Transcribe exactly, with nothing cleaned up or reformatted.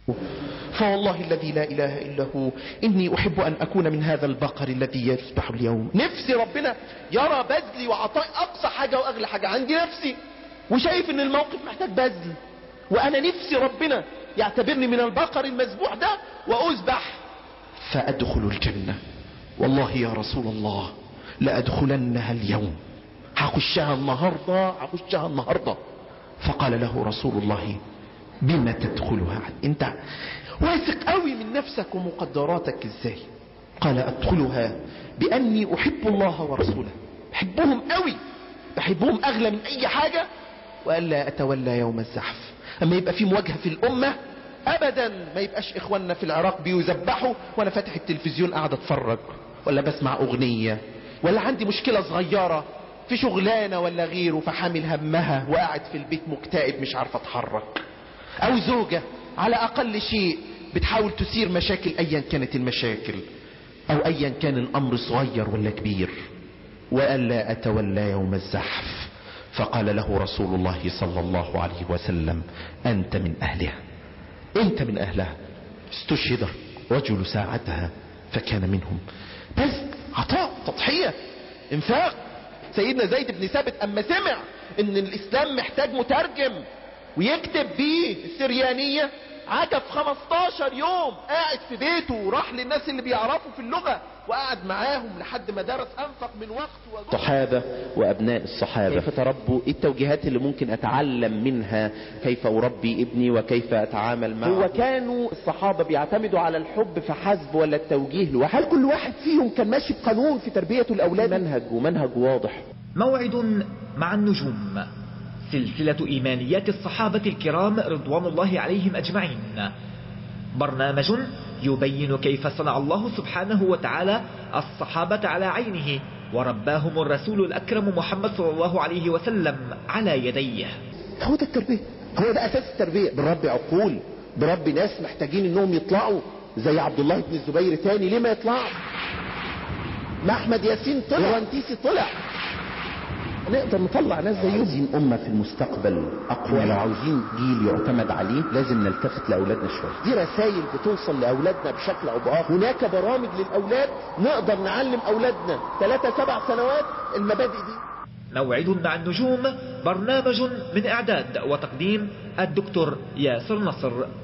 فوالله الذي لا إله إلا هو إني أحب أن أكون من هذا البقر الذي يسبح اليوم. نفسي ربنا يرى بذلي وعطاء أقصى حاجة وأغلى حاجة عندي نفسي، وشايف إن الموقف محتاج بذل، وأنا نفسي ربنا يعتبرني من البقر المذبوح ده وأذبح فأدخل الجنة. والله يا رسول الله لأدخلنها اليوم، هخشها النهاردة هخشها النهاردة. فقال له رسول الله بما تدخلها؟ انت واثق قوي من نفسك ومقدراتك ازاي؟ قال ادخلها باني احب الله ورسوله، بحبهم قوي، بحبهم اغلى من اي حاجة، والا اتولى يوم الزحف. اما يبقى في مواجهة في الامة ابدا ما يبقاش اخواننا في العراق بيذبحوا وانا فاتح التلفزيون قاعد اتفرج، ولا بسمع اغنية، ولا عندي مشكلة صغيرة في شغلانة ولا غيره فحامل همها وقاعد في البيت مكتئب مش عارف اتحرك، او زوجة على اقل شيء بتحاول تثير مشاكل ايا كانت المشاكل، او ايا كان الامر صغير ولا كبير، والا اتولى يوم الزحف. فقال له رسول الله صلى الله عليه وسلم انت من اهلها، انت من اهلها. استشهد رجل ساعتها فكان منهم. بس عطاء، تضحية، انفاق. سيدنا زيد بن ثابت اما سمع ان الاسلام محتاج مترجم ويكتب بيه السريانية، عكف خمستاشر يوم قاعد في بيته، وراح للناس اللي بيعرفوا في اللغة وقعد معاهم لحد ما درس، انفق من وقت الصحابة وابناء الصحابة كيف تربوا، ايه التوجيهات اللي ممكن اتعلم منها كيف اربي ابني وكيف اتعامل معه؟ هو كانوا الصحابة بيعتمدوا على الحب فحسب ولا التوجيه لوحده؟ هل كل واحد فيهم كان ماشي بقانون في تربية الاولاد؟ منهج ومنهج واضح. موعد مع النجوم، سلسلة إيمانيات الصحابة الكرام رضوان الله عليهم أجمعين، برنامج يبين كيف صنع الله سبحانه وتعالى الصحابة على عينه ورباهم الرسول الأكرم محمد صلى الله عليه وسلم على يديه. هو ده التربية، هو ده أساس التربية. بربي عقول، بربي ناس محتاجين انهم يطلعوا زي عبد الله بن الزبير تاني. ليه ما يطلعوا؟ ما احمد ياسين طلع ورنتيسي طلع، نقدر نطلع ناس زيهم. عايزين امة في المستقبل اقوى، لو عاوزين جيل يعتمد عليه لازم نلتفت لاولادنا شوية. دي رسائل بتوصل لاولادنا بشكل او باخر. هناك برامج للاولاد نقدر نعلم اولادنا ثلاثة سبع سنوات المبادئ دي. موعد مع النجوم، برنامج من اعداد وتقديم الدكتور ياسر نصر.